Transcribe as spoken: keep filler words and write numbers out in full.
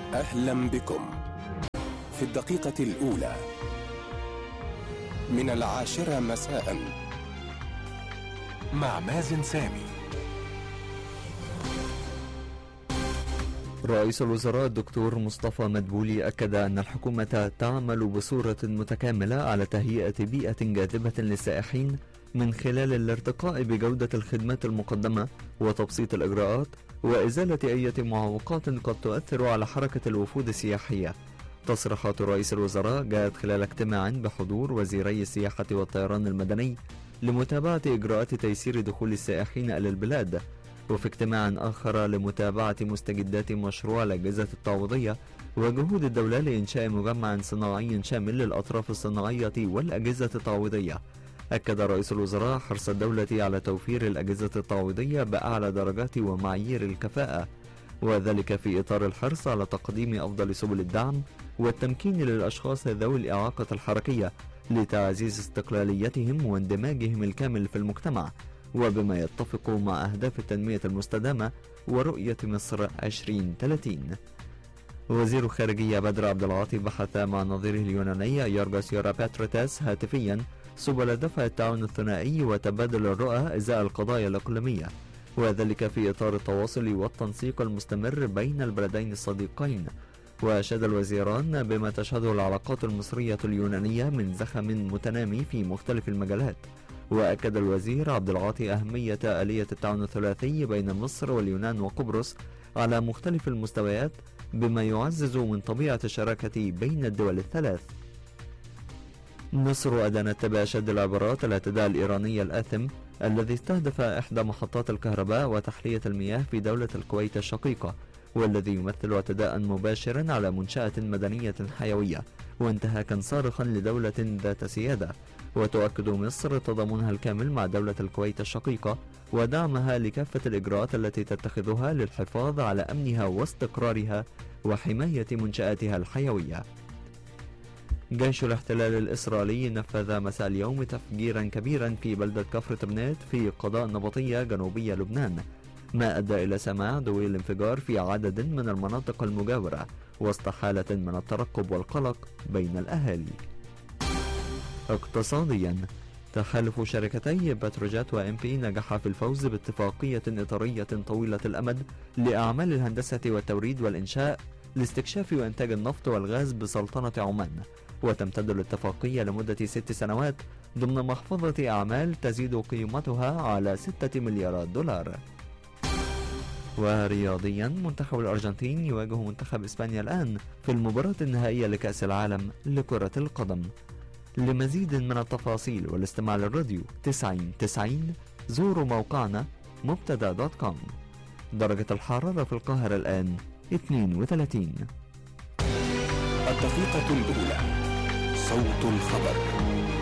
أهلا بكم في الدقيقة الأولى من العاشرة مساء مع مازن سامي. رئيس الوزراء الدكتور مصطفى مدبولي أكد أن الحكومة تعمل بصورة متكاملة على تهيئة بيئة جاذبة للسائحين من خلال الارتقاء بجودة الخدمات المقدمة وتبسيط الإجراءات وإزالة أي معوقات قد تؤثر على حركة الوفود السياحية. تصريحات رئيس الوزراء جاءت خلال اجتماع بحضور وزيري السياحة والطيران المدني لمتابعة إجراءات تيسير دخول السائحين إلى البلاد، وفي اجتماع آخر لمتابعة مستجدات مشروع الأجهزة التعويضية وجهود الدولة لإنشاء مجمع صناعي شامل للأطراف الصناعية والأجهزة التعويضية. أكد رئيس الوزراء حرص الدولة على توفير الأجهزة التعويضية بأعلى درجات ومعايير الكفاءة، وذلك في إطار الحرص على تقديم أفضل سبل الدعم والتمكين للأشخاص ذوي الإعاقة الحركية لتعزيز استقلاليتهم واندماجهم الكامل في المجتمع، وبما يتفق مع أهداف التنمية المستدامة ورؤية مصر عشرين ثلاثين. وزير الخارجية بدر عبد العاطي بحث مع نظيره اليوناني يورغوس يوراباتريتاس هاتفيا سبل دفع التعاون الثنائي وتبادل الرؤى إزاء القضايا الإقليمية، وذلك في إطار التواصل والتنسيق المستمر بين البلدين الصديقين. وأشاد الوزيران بما تشهده العلاقات المصرية اليونانية من زخم متنامي في مختلف المجالات. وأكد الوزير عبد العاطي أهمية آلية التعاون الثلاثي بين مصر واليونان وقبرص على مختلف المستويات بما يعزز من طبيعة الشراكة بين الدول الثلاث. مصر أدانت بأشد العبارات الاعتداء الإيراني الآثم الذي استهدف إحدى محطات الكهرباء وتحلية المياه في دولة الكويت الشقيقة، والذي يمثل اعتداء مباشرا على منشأة مدنية حيوية وانتهاكا صارخا لدولة ذات سيادة. وتؤكد مصر تضامنها الكامل مع دولة الكويت الشقيقة ودعمها لكافة الإجراءات التي تتخذها للحفاظ على أمنها واستقرارها وحماية منشآتها الحيوية. جيش الاحتلال الإسرائيلي نفذ مساء اليوم تفجيرا كبيرا في بلدة كفر تبنات في قضاء نبطية جنوبية لبنان، ما أدى إلى سماع دوي الانفجار في عدد من المناطق المجاورة وسط حالة من الترقب والقلق بين الأهالي. اقتصاديا، تحالف شركتي بتروجيت وإم بي نجح في الفوز باتفاقية إطارية طويلة الأمد لأعمال الهندسة والتوريد والإنشاء لاستكشاف وإنتاج النفط والغاز بسلطنة عمان، وتمتد الاتفاقية لمدة ست سنوات ضمن محفظة أعمال تزيد قيمتها على ستة مليارات دولار. ورياضيا، منتخب الأرجنتين يواجه منتخب إسبانيا الآن في المباراة النهائية لكأس العالم لكرة القدم. لمزيد من التفاصيل والاستماع للراديو تسعين تسعين زوروا موقعنا مبتدا دوت كوم. درجة الحرارة في القاهرة الآن اثنين وثلاثين. الدقيقة الأولى، صوت الخبر.